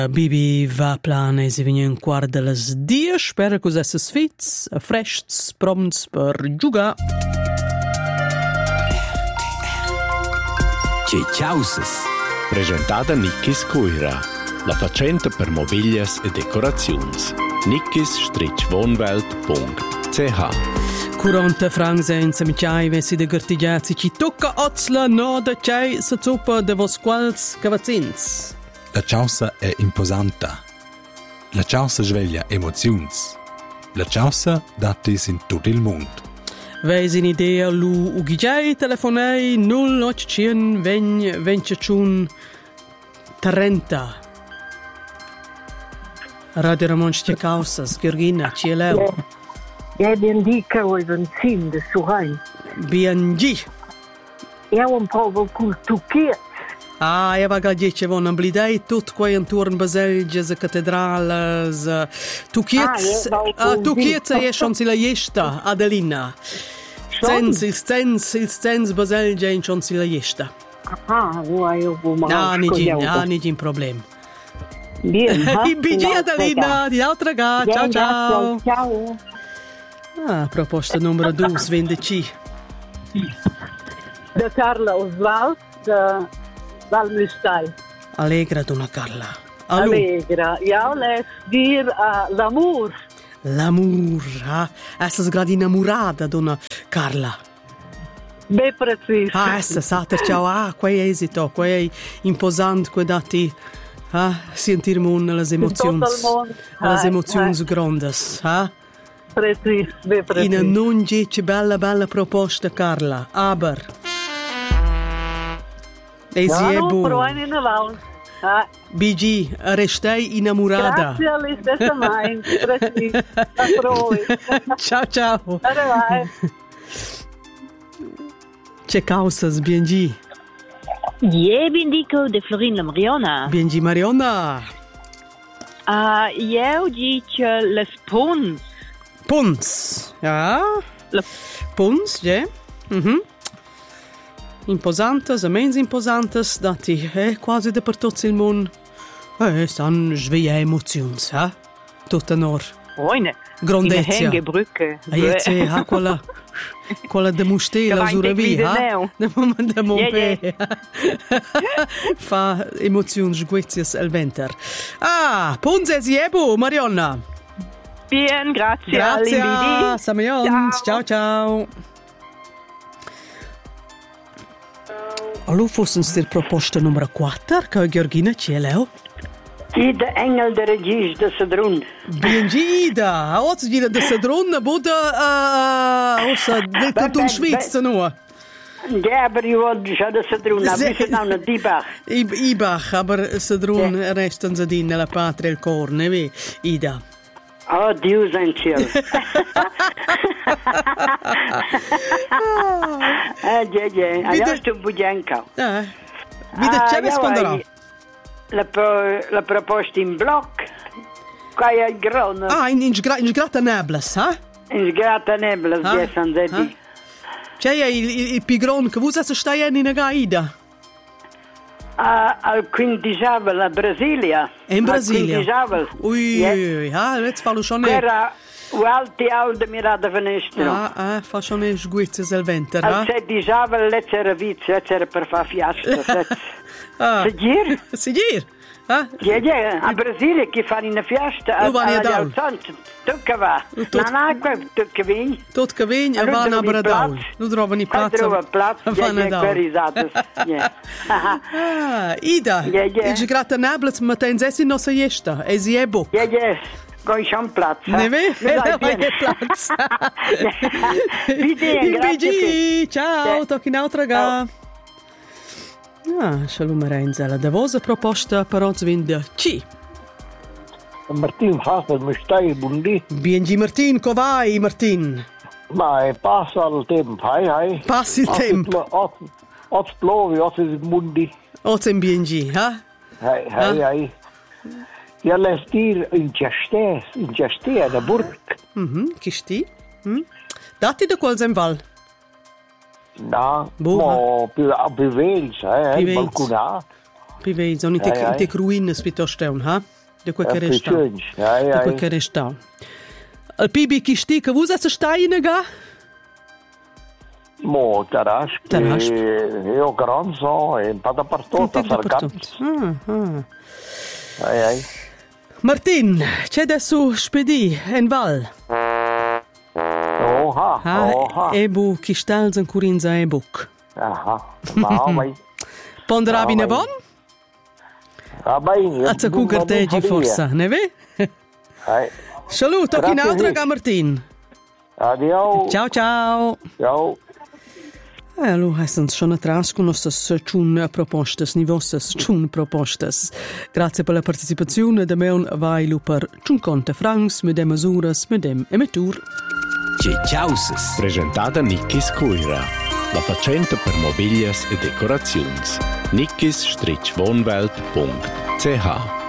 Bibi va plana e si vigna un quart de las 10. Spera che esses fits, frescs, pronts per giugar. Ciauses. Presentada Nickis Cuira, la facenta per mobilias e decorazions. nickis-wohnwelt.ch 40 francs senza miciai vessi de gartigiazi ci tocca ozla no da cei sa zuppa de vos quals cavazzins. La ciausa è imposanta. La ciausa sveglia emozions. La ciausa datis in tutto il mondo. Veis in idea lu ugigiai telefonei 0800 20 30. Radio Ramon stia causas, Georgina, ci eleu. BNG oi benzin de Suhain. BNG. Eu un provo cul tuchiet. Eu vaga dice von am blidei tut quei intorn baselges e catedrales. Tuchiets e schon sila jesta, Adelina. Il stens baselge in schon sila jesta. Nigin problem. Bien, BG Adelina, di altra ga. Ciao. Ciao. Proposta numero 2, svende-ci. Da Carla Oswald, da Valmustai. Allegra, donna Carla. Allo. Allegra. Ja, les dir l'amor. L'amor, Essas gradi innamorata, donna Carla. Be precis. Essa sater ciao, quei esito, quei imposant, quei dati, sentirmo las emozions grandes, Precis, be precis. In non dice bella proposta, Carla, aber BG, restei innamorata. Grazie all'istessamente, precis. Ciao. Bye. C'è causas, BNG. Bendico de Florina Mariona. BNG Mariona. Eu dice les puns. Puns, ja. Puns, ja. Imposantes, amens imposantes, dati quasi de per tutto il mondo. San sveglia emozions, Tutta nor. Oine. Grandezza. In Hengebrücke. Quella de mustela sura via, de Monpe. Fa emozions guetias el venter. Puns es jebo, Marionna. Bien, grazie. Grazie, Samions. Ciao. Allo fossens dir proposta numero 4, che Georgina ci eleu? Ida Engel de Regis de Sedrun. Ida, oggi gira de Sedrun, Buda, ossa, de Schweiz no. Ja, aber ich wollte schon de Sedrun, aber wir sind auch noch Ibach. Ibach, aber Sedrun resten sie di nella patria il corne, vi, Ida. Oh, Dio sein cielo. Adesso Bugianca. Vide c'è risponderò. La proposta in blocco. Qua è il grono. In sgrata Neblas, In sgrata Neblas, che sono di. C'è il pigron che usa se stai in Gaida. Al Quindijavel, a Brasilia. In Brasilia? Quindijavel. Ui, jetzt fallo schon Era o alti de mirada finestra. Fa schon sguizzes el venter, Al Quindijavel, letzere vizio, letzere per fa fiasta. Sigir? Ja, a Brasilia che fanno una fiesta al Santo. Tocca va. Tocca vign. Tocca vign e vanno a Bradau. Non trovano piazza. Trova piazza, vanno a Ida, il grata Nablets, ma tenzi non sei esta, e si è bo. Goi schon Platz. Ne vede? Platz. BG, ciao, tocchi in altra ga. Shalom Reinzela, da vosa proposta per oggi vinde C. Martin Hafer, mi stai buondì? BNG Martin, covai Martin? Ma passa il tempo, hai. Passi il tempo. Oggi plovi, oggi è buondì. Oggi in BNG, Hai. Ja, lass dir in Gestea, da Burg. Chi sti? Dati da qual sem val? No, più Vels, balconat. Pi vedi, sono in ruines piuttosto, ha? Da quel che resta. Da quel che resta. Al pibi chi stica, vuoi se stai in ga? Mo, Tarasp. Io granzo e un po' dappertutto a fare campi. Martin, c'è adesso spedì in val. Oha. Ebu chi stals in curinza e buc. Vai. Ponderavi ne von? Bene. A se cucarteggi forza, ne ve? Saluto, chi n'altra ga Martin. Adio. Ciao. Ciao. Allora, sono schon atrás con nostras propostas, nivossas propostas. Grazie per la partecipazione, da me vai per 50 francs, med masuras, med emetur. Ciausas. Presentata Nikkis Cuira, la facenta per mobilias e decorazions. nikkis-wohnwelt.ch